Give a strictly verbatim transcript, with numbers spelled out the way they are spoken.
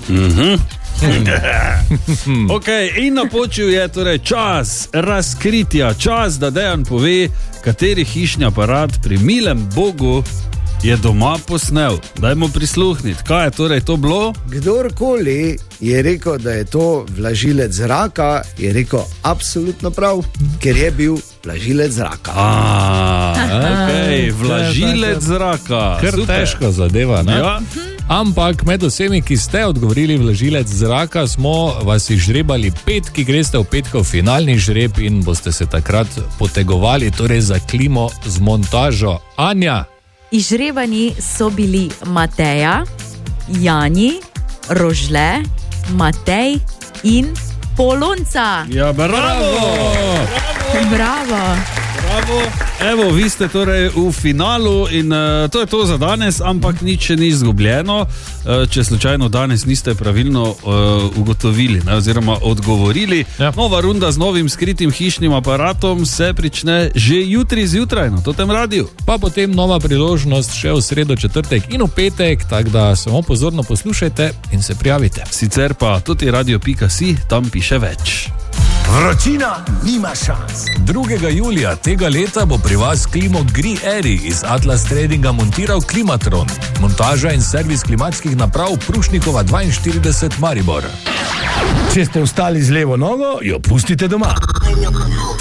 Mhm. Ok, in napočil je torej čas razkritja, čas, da Dejan pove, kateri hišni aparat pri milem Bogu je doma posnel. Dajmo prisluhniti, kaj je torej to bilo? Kdorkoli je rekel, da je to vlažilec zraka, je rekel absolutno prav, ker je bil vlažilec zraka. A, ok, vlažilec zraka. Kar Super. težko zadeva, ne? Ja. Ampak med vsemi, ki ste odgovorili vlažilec zraka, smo vas izžrebali pet, ki greste v petkov finalni žreb in boste se takrat potegovali torej za klimo z montažo. Anja. Izžrebani so bili Mateja, Jani, Rožle, Matej in Polonca. Ja, bravo! Bravo! Bravo. Bravo. Evo, vi ste torej v finalu in uh, to je to za danes, ampak nič še ni izgubljeno, uh, če slučajno danes niste pravilno uh, ugotovili, ne, oziroma odgovorili. Ja. Nova runda z novim skritim hišnim aparatom se prične že jutri zjutraj na Totem Radiu. Pa potem nova priložnost še v sredo, četrtek in v petek, tako da samo pozorno poslušajte in se prijavite. Sicer pa tudi radio pika si, tam piše več. Vročina nima šans. drugega julija tega leta bo pri vas klimo Gri Eri iz Atlas Tradinga montiral Klimatron. Montaža in servis klimatskih naprav Prušnikova dvainštirideset Maribor. Če ste vstali z levo nogo, jo pustite doma.